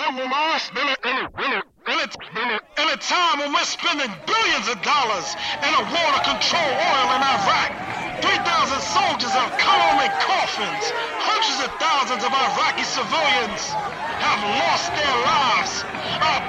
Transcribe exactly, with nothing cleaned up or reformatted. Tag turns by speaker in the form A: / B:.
A: In a time when we're spending billions of dollars in a war to control oil in Iraq, three thousand soldiers have come home in coffins. Hundreds of thousands of Iraqi civilians have lost their lives. Our